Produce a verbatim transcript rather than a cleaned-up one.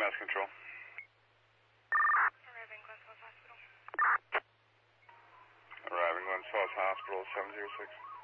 Mass Control. Arriving Glens Falls Hospital. Arriving Glens Falls Hospital, seven zero six.